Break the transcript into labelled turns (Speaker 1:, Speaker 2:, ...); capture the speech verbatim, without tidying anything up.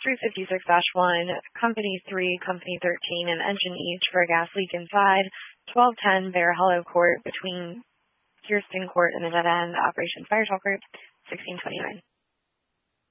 Speaker 1: three fifty-six dash one, Company three, Company thirteen, and engine each for a gas leak inside twelve ten Bear Hollow Court between Kirsten Court and the Dead End, Operation Firetall Group, sixteen twenty-nine.